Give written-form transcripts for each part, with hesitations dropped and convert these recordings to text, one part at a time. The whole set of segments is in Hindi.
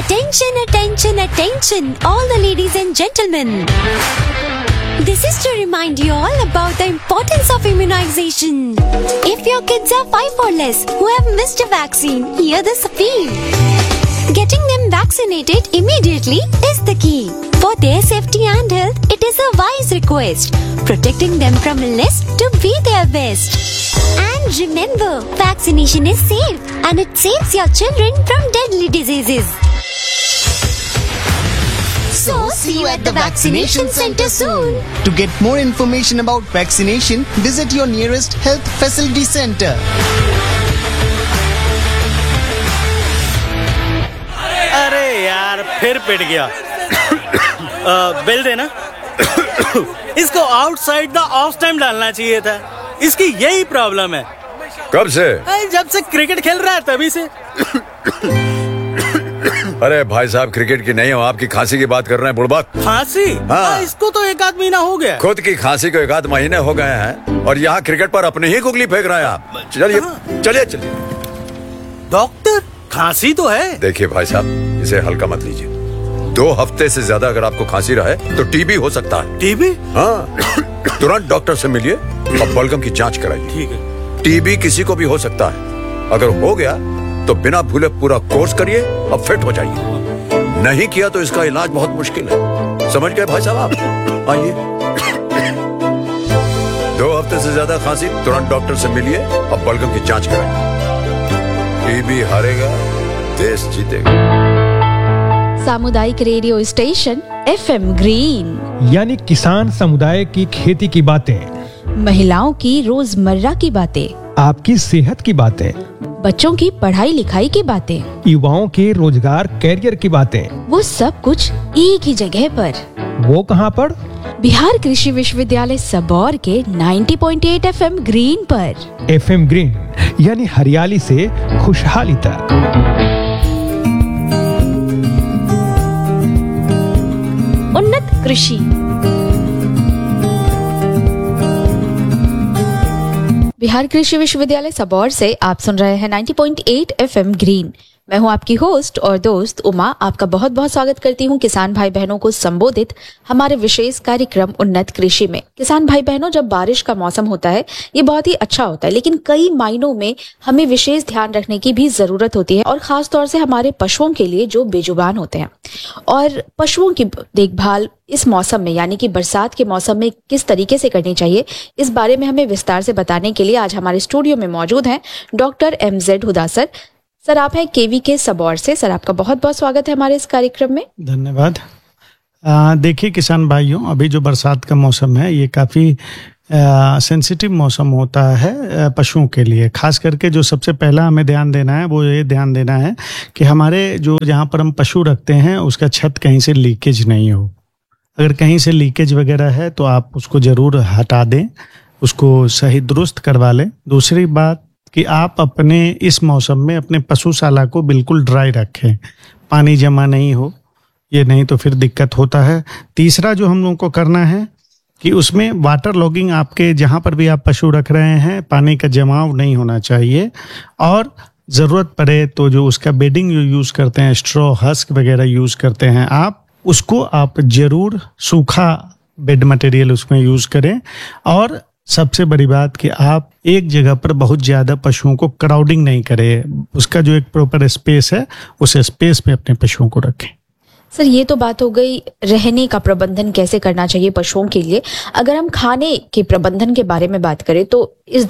Attention, attention, attention, all the ladies and gentlemen. This is to remind you all about the importance of immunization. If your kids are 5 or less who have missed a vaccine, hear this appeal. Getting them vaccinated immediately is the key. For their safety and health, it is a wise request. Protecting them from illness to be their best. And remember, vaccination is safe and it saves your children from deadly diseases. So, see you at the vaccination center soon. To get more information about vaccination, visit your nearest health facility center. अरे यार फिर पिट गया। बिल देना। इसको आउटसाइड द ऑफ टाइम डालना चाहिए था। इसकी यही प्रॉब्लम है। कब से? जब से क्रिकेट खेल रहा है तभी से। अरे भाई साहब, क्रिकेट की नहीं हो, आपकी खांसी की बात कर रहे हैं बुड़बक। खांसी? हाँ। इसको तो 1 महीना हो गया। खुद की खांसी को 1 महीने हो गए हैं और यहाँ क्रिकेट पर अपने ही गुगली फेंक रहे हैं आप। चलिए चलिए चलिए। डॉक्टर, खांसी तो है। देखिए भाई साहब, इसे हल्का मत लीजिए। 2 हफ्ते से ज्यादा अगर आपको खांसी रहे तो टीबी हो सकता है। टीबी? हाँ, तुरंत डॉक्टर से मिलिए और बलगम की जांच कराइए। ठीक है। टीबी किसी को भी हो सकता है। अगर हो गया तो बिना भूले पूरा कोर्स करिए और फिट हो जाइए। नहीं किया तो इसका इलाज बहुत मुश्किल है। समझ गए भाई साहब आप? आइए। 2 हफ्ते से ज्यादा खांसी, तुरंत डॉक्टर से मिलिए और बलगम की जांच कराइए। टीबी हारेगा, देश जीतेगा। सामुदायिक रेडियो स्टेशन FM ग्रीन, यानी किसान समुदाय की खेती की बातें, महिलाओं की रोजमर्रा की बातें, आपकी सेहत की बातें, बच्चों की पढ़ाई लिखाई की बातें, युवाओं के रोजगार कैरियर की बातें, वो सब कुछ एक ही जगह पर। वो कहाँ पर? बिहार कृषि विश्वविद्यालय सबौर के 90.8 FM ग्रीन पर। FM ग्रीन यानी हरियाली से खुशहाली तक। उन्नत कृषि। बिहार कृषि विश्वविद्यालय सबौर से आप सुन रहे हैं 90.8 FM ग्रीन। मैं हूं आपकी होस्ट और दोस्त उमा। आपका बहुत बहुत स्वागत करती हूं किसान भाई बहनों को संबोधित हमारे विशेष कार्यक्रम उन्नत कृषि में। किसान भाई बहनों, जब बारिश का मौसम होता है ये बहुत ही अच्छा होता है, लेकिन कई मायनों में हमें विशेष ध्यान रखने की भी जरूरत होती है, और खास तौर से हमारे पशुओं के लिए जो बेजुबान होते हैं। और पशुओं की देखभाल इस मौसम में यानी कि बरसात के मौसम में किस तरीके से करनी चाहिए, इस बारे में हमें विस्तार से बताने के लिए आज हमारे स्टूडियो में मौजूद हैं डॉक्टर MZ हुदा सर। सर, आप हैं KVK सबौर से। सर, आपका बहुत बहुत स्वागत है हमारे इस कार्यक्रम में। धन्यवाद। देखिए किसान भाइयों, अभी जो बरसात का मौसम है ये काफ़ी सेंसिटिव मौसम होता है पशुओं के लिए। खास करके जो सबसे पहला हमें ध्यान देना है वो ये ध्यान देना है कि हमारे जो जहाँ पर हम पशु रखते हैं उसका छत कहीं से लीकेज नहीं हो। अगर कहीं से लीकेज वगैरह है तो आप उसको ज़रूर हटा दें, उसको सही दुरुस्त करवा लें। दूसरी बात कि आप अपने इस मौसम में अपने पशुशाला को बिल्कुल ड्राई रखें, पानी जमा नहीं हो, ये नहीं तो फिर दिक्कत होता है। तीसरा जो हम लोगों को करना है कि उसमें वाटर लॉगिंग, आपके जहाँ पर भी आप पशु रख रहे हैं पानी का जमाव नहीं होना चाहिए। और ज़रूरत पड़े तो जो उसका बेडिंग जो यूज़ करते हैं, स्ट्रॉ हस्क वगैरह यूज़ करते हैं, आप उसको आप ज़रूर सूखा बेड मटेरियल उसमें यूज़ करें। और सबसे बड़ी बात कि आप एक जगह पर बहुत ज़्यादा पशुओं को क्राउडिंग नहीं करें, उसका जो एक प्रॉपर स्पेस है उस स्पेस में अपने पशुओं को रखें। सर, ये तो बात हो गई रहने का प्रबंधन कैसे करना चाहिए पशुओं के लिए। अगर हम खाने के प्रबंधन के बारे में बात करें तो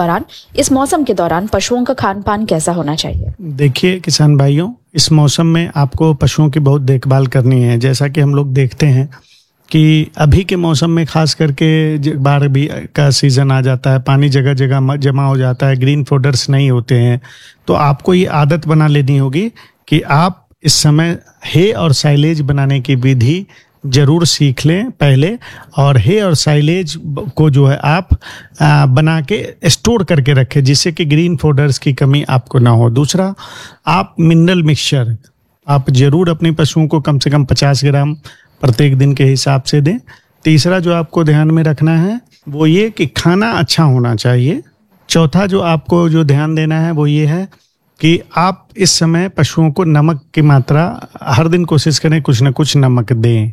इस मौसम के दौरान पशुओं का खान पान कैसा होना चाहिए? देखिए किसान भाइयों, इस मौसम में आपको पशुओं की बहुत देखभाल करनी है। जैसा कि हम लोग देखते हैं कि अभी के मौसम में खास करके बाढ़ भी का सीज़न आ जाता है, पानी जगह जगह जमा हो जाता है, ग्रीन फोडर्स नहीं होते हैं। तो आपको ये आदत बना लेनी होगी कि आप इस समय हे और साइलेज बनाने की विधि जरूर सीख लें पहले, और हे और साइलेज को जो है आप बना के स्टोर करके रखें जिससे कि ग्रीन फोडर्स की कमी आपको ना हो। दूसरा, आप मिनरल मिक्सचर आप जरूर अपने पशुओं को कम से कम 50 ग्राम प्रत्येक दिन के हिसाब से दें। तीसरा जो आपको ध्यान में रखना है वो ये कि खाना अच्छा होना चाहिए। चौथा जो आपको जो ध्यान देना है वो ये है कि आप इस समय पशुओं को नमक की मात्रा हर दिन कोशिश करें कुछ न कुछ नमक दें।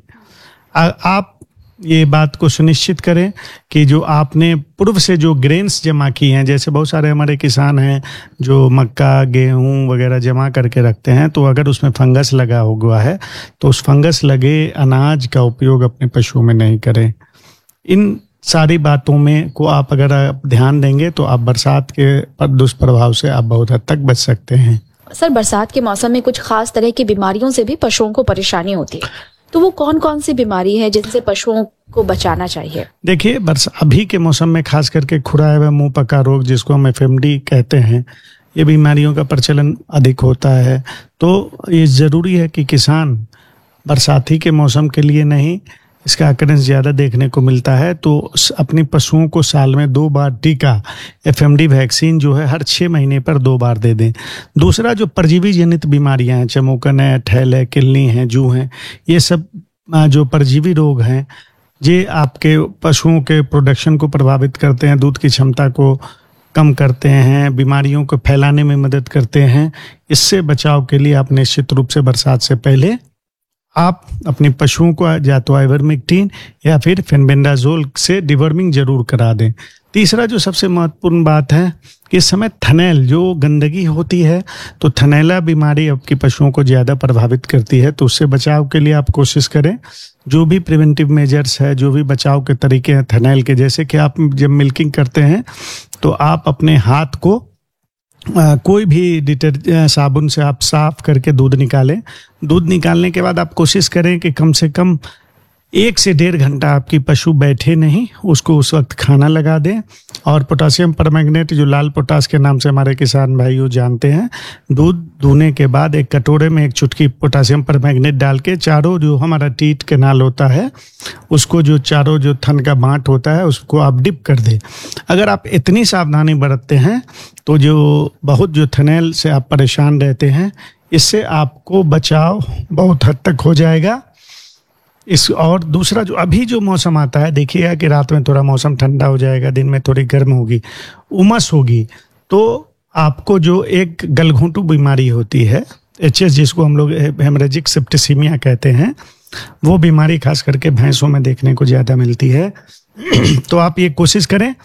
आप ये बात को सुनिश्चित करें कि जो आपने पूर्व से जो ग्रेन्स जमा की हैं, जैसे बहुत सारे हमारे किसान हैं जो मक्का गेहूं वगैरह जमा करके रखते हैं, तो अगर उसमें फंगस लगा हुआ है तो उस फंगस लगे अनाज का उपयोग अपने पशुओं में नहीं करें। इन सारी बातों में को आप अगर आप ध्यान देंगे तो आप बरसात के दुष्प्रभाव से आप बहुत हद तक बच सकते हैं। सर, बरसात के मौसम में कुछ खास तरह की बीमारियों से भी पशुओं को परेशानी होती है, तो वो कौन कौन सी बीमारी है जिनसे पशुओं को बचाना चाहिए? देखिए, अभी के मौसम में खास करके खुरा एवं मुंह पका रोग, जिसको हम FMD कहते हैं, ये बीमारियों का प्रचलन अधिक होता है। तो ये ज़रूरी है कि किसान बरसाती के मौसम के लिए नहीं, इसका अकरेंस ज़्यादा देखने को मिलता है, तो अपनी पशुओं को साल में 2 बार टीका FMD वैक्सीन जो है हर 6 महीने पर 2 बार दे दें। दूसरा, जो परजीवी जनित बीमारियां हैं, चमोकन है, ठैल है, किलनी है, जू हैं, ये सब जो परजीवी रोग हैं, ये आपके पशुओं के प्रोडक्शन को प्रभावित करते हैं, दूध की क्षमता को कम करते हैं, बीमारियों को फैलाने में मदद करते हैं। इससे बचाव के लिए आप निश्चित रूप से बरसात से पहले आप अपने पशुओं को या तो आइवरमेक्टिन या फिर फेनबेंडाजोल से डिवर्मिंग जरूर करा दें। तीसरा, जो सबसे महत्वपूर्ण बात है कि इस समय थनैल जो गंदगी होती है, तो थनैला बीमारी आपकी पशुओं को ज़्यादा प्रभावित करती है, तो उससे बचाव के लिए आप कोशिश करें जो भी प्रिवेंटिव मेजर्स है, जो भी बचाव के तरीके हैं थनैल के, जैसे कि आप जब मिल्किंग करते हैं तो आप अपने हाथ को कोई भी साबुन से आप साफ करके दूध निकालें। दूध निकालने के बाद आप कोशिश करें कि कम से कम 1 से 1.5 घंटा आपकी पशु बैठे नहीं, उसको उस वक्त खाना लगा दें। और पोटासियम परमैंगनेट, जो लाल पोटास के नाम से हमारे किसान भाइयों जानते हैं, दूध दूहने के बाद एक कटोरे में 1 चुटकी पोटासियम परमैंगनेट डाल के चारों जो हमारा टीट कैनाल होता है, उसको जो चारों जो थन का बांट होता है, उसको आप डिप कर दें। अगर आप इतनी सावधानी बरतते हैं तो जो बहुत जो थनैल से आप परेशान रहते हैं, इससे आपको बचाव बहुत हद तक हो जाएगा। और दूसरा, जो अभी जो मौसम आता है, देखिएगा कि रात में थोड़ा मौसम ठंडा हो जाएगा, दिन में थोड़ी गर्म होगी, उमस होगी, तो आपको जो एक गलघोंटू बीमारी होती है, HS, जिसको हम लोग हेमरेजिक सेप्टिसीमिया कहते हैं, वो बीमारी खास करके भैंसों में देखने को ज़्यादा मिलती है। तो आप ये कोशिश करें।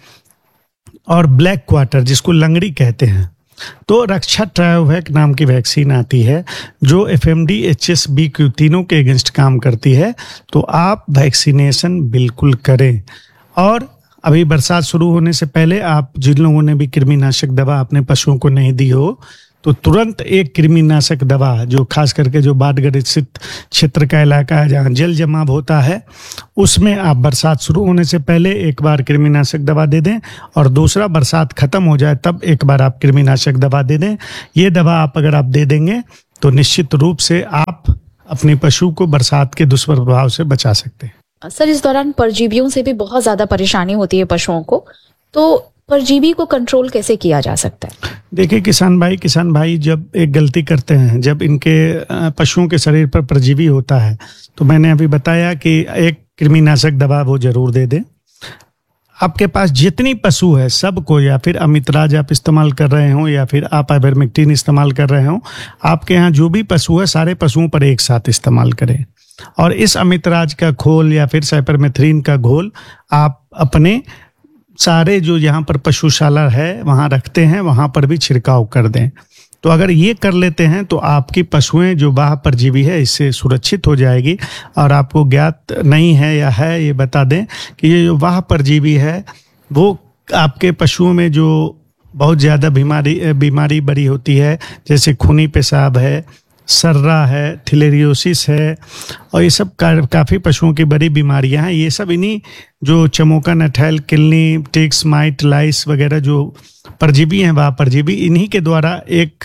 और ब्लैक क्वार्टर, जिसको लंगड़ी कहते हैं, तो रक्षा ट्रायोवैक नाम की वैक्सीन आती है जो FMD, HS, BQ तीनों के अगेंस्ट काम करती है, तो आप वैक्सीनेशन बिल्कुल करें। और अभी बरसात शुरू होने से पहले आप जिन लोगों ने भी कृमिनाशक दवा अपने पशुओं को नहीं दी हो, तो तुरंत एक कृमिनाशक दवा, जो खास करके जो बाढ़ ग्रसित क्षेत्र का इलाका है जहाँ जल जमाव होता है, उसमें आप बरसात शुरू होने से पहले एक बार कृमिनाशक दवा दे दें, और दूसरा बरसात खत्म हो जाए तब एक बार आप कृमिनाशक दवा दे दें। ये दवा आप अगर आप दे देंगे तो निश्चित रूप से आप अपने पशु को बरसात के दुष्प्रभाव से बचा सकते हैं। सर, इस दौरान परजीवियों से भी बहुत ज्यादा परेशानी होती है पशुओं को, तो परजीवी को कंट्रोल कैसे किया जा सकता है? देखिए किसान भाई जब एक गलती करते हैं, जब इनके पशुओं के शरीर पर परजीवी होता है, तो मैंने अभी बताया कि एक कृमिनाशक दवा वो जरूर दे दें। आपके पास जितनी पशु है सबको, या फिर अमितराज आप इस्तेमाल कर रहे हो या फिर आप आइवरमेक्टिन इस्तेमाल कर रहे हो, आपके यहाँ जो भी पशु है सारे पशुओं पर एक साथ इस्तेमाल करें। और इस अमितराज का घोल या फिर साइपरमेथ्रिन का घोल आप अपने सारे जो यहाँ पर पशुशाला है वहाँ रखते हैं, वहाँ पर भी छिड़काव कर दें। तो अगर ये कर लेते हैं तो आपकी पशुएं जो बाह्य परजीवी है इससे सुरक्षित हो जाएगी। और आपको ज्ञात नहीं है या है, ये बता दें कि ये जो बाह्य परजीवी है वो आपके पशुओं में जो बहुत ज़्यादा बीमारी बड़ी होती है, जैसे खूनी पेशाब है, सर्रा है, थिलेरियोसिस है, और ये सब काफ़ी पशुओं की बड़ी बीमारियां हैं। ये सब इन्हीं जो चमोकन, अठैल, किलनी, टिक्स, माइट, लाइस वगैरह जो परजीवी हैं, वह परजीवी इन्हीं के द्वारा एक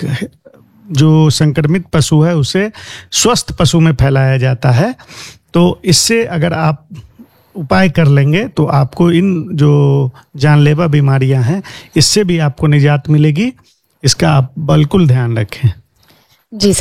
जो संक्रमित पशु है उसे स्वस्थ पशु में फैलाया जाता है। तो इससे अगर आप उपाय कर लेंगे तो आपको इन जो जानलेवा बीमारियां हैं इससे भी आपको निजात मिलेगी। इसका आप बिल्कुल ध्यान रखें। जी सर,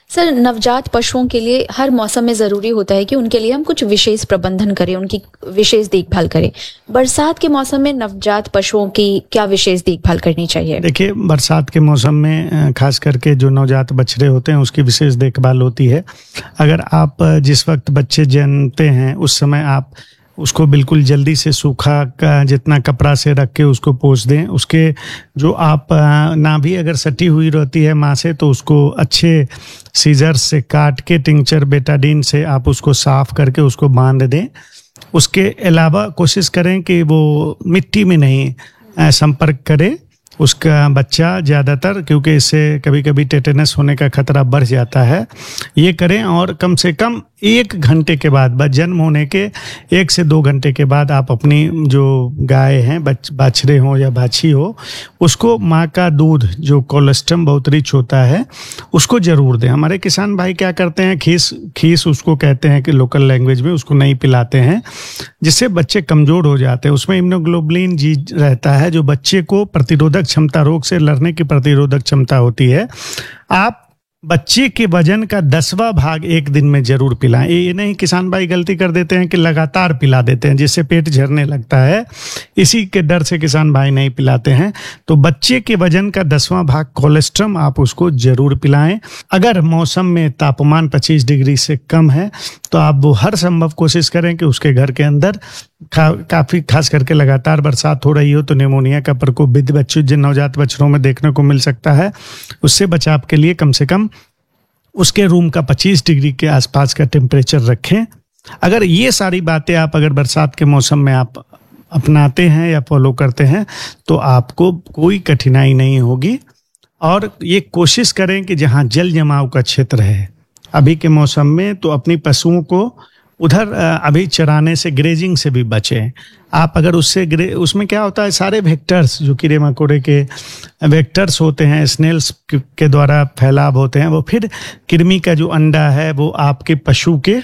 सर, नवजात पशुओं के लिए हर मौसम में जरूरी होता है कि उनके लिए हम कुछ विशेष प्रबंधन करें, उनकी विशेष देखभाल करें। बरसात के मौसम में नवजात पशुओं की क्या विशेष देखभाल करनी चाहिए? देखिए, बरसात के मौसम में खास करके जो नवजात बछड़े होते हैं उसकी विशेष देखभाल होती है। अगर आप जिस वक्त बच्चे जन्मते हैं उस समय आप उसको बिल्कुल जल्दी से सूखा का जितना कपड़ा से रख के उसको पोंछ दें। उसके जो आप नाभि अगर सटी हुई रहती है माँ से तो उसको अच्छे सीजर से काट के टिंचर बेटाडीन से आप उसको साफ करके उसको बांध दें। उसके अलावा कोशिश करें कि वो मिट्टी में नहीं संपर्क करे उसका बच्चा ज़्यादातर, क्योंकि इससे कभी कभी टेटेनस होने का खतरा बढ़ जाता है। ये करें और कम से कम 1 घंटे के बाद, जन्म होने के 1 से 2 घंटे के बाद आप अपनी जो गाय हैं, बाछड़े हो या बाछी हो, उसको माँ का दूध जो कोलेस्ट्रम बहुत रिच होता है उसको जरूर दें। हमारे किसान भाई क्या करते हैं, खीस उसको कहते हैं कि लोकल लैंग्वेज में, उसको नहीं पिलाते हैं, जिससे बच्चे कमज़ोर हो जाते हैं। उसमें इम्यूनोग्लोबुलिन जी रहता है जो बच्चे को प्रतिरोधक क्षमता, रोग से लड़ने की प्रतिरोधक क्षमता होती है। आप बच्चे के वजन का 10वां भाग एक दिन में जरूर पिलाएं। ये नहीं किसान भाई गलती कर देते हैं कि लगातार पिला देते हैं जिससे पेट झरने लगता है, इसी के डर से किसान भाई नहीं पिलाते हैं। तो बच्चे के वजन का 10वां भाग कोलेस्ट्रम आप उसको जरूर पिलाएं। अगर मौसम में तापमान 25 डिग्री से कम है तो आप वो हर संभव कोशिश करें कि उसके घर के अंदर काफ़ी, खास करके लगातार बरसात हो रही हो तो निमोनिया का प्रकोप भी बच्चों जिन नवजात बछड़ों में देखने को मिल सकता है। उससे बचाव के लिए कम से कम उसके रूम का 25 डिग्री के आसपास का टेम्परेचर रखें। अगर ये सारी बातें आप अगर बरसात के मौसम में आप अपनाते हैं या फॉलो करते हैं तो आपको कोई कठिनाई नहीं होगी। और ये कोशिश करें कि जहाँ जल जमाव का क्षेत्र है अभी के मौसम में, तो अपनी पशुओं को उधर अभी चराने से, ग्रेजिंग से भी बचें। आप अगर उसमें क्या होता है, सारे वेक्टर्स जो कीड़े मकोड़े के वेक्टर्स होते हैं, स्नेल्स के द्वारा फैलाव होते हैं, वो फिर कृमि का जो अंडा है वो आपके पशु के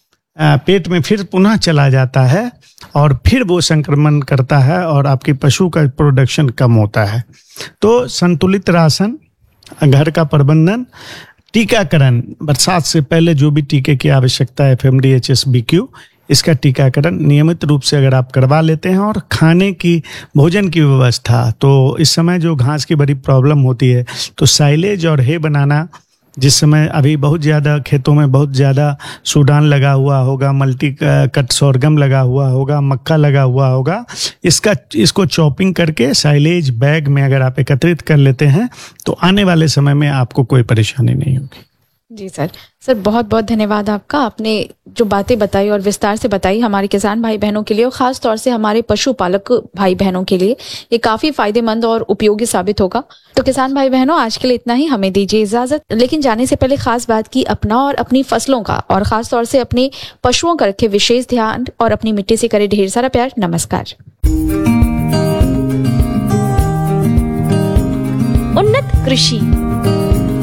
पेट में फिर पुनः चला जाता है और फिर वो संक्रमण करता है और आपके पशु का प्रोडक्शन कम होता है। तो संतुलित राशन, घर का प्रबंधन, टीकाकरण, बरसात से पहले जो भी टीके की आवश्यकता है, FMD, HS, BQ, इसका टीकाकरण नियमित रूप से अगर आप करवा लेते हैं, और खाने की, भोजन की व्यवस्था, तो इस समय जो घास की बड़ी प्रॉब्लम होती है तो साइलेज और हे बनाना, जिस समय अभी बहुत ज़्यादा खेतों में बहुत ज़्यादा सूडान लगा हुआ होगा, मल्टी कट सोरगम लगा हुआ होगा, मक्का लगा हुआ होगा, इसको चॉपिंग करके साइलेज बैग में अगर आप एकत्रित कर लेते हैं तो आने वाले समय में आपको कोई परेशानी नहीं होगी। जी सर, बहुत बहुत धन्यवाद आपका। आपने जो बातें बताई और विस्तार से बताई हमारे किसान भाई बहनों के लिए और खास तौर से हमारे पशुपालक भाई बहनों के लिए ये काफी फायदेमंद और उपयोगी साबित होगा। तो किसान भाई बहनों, आज के लिए इतना ही, हमें दीजिए इजाजत। लेकिन जाने से पहले खास बात की, अपना और अपनी फसलों का और खास तौर से अपने पशुओं का रखे विशेष ध्यान और अपनी मिट्टी से करे ढेर सारा प्यार। नमस्कार। उन्नत कृषि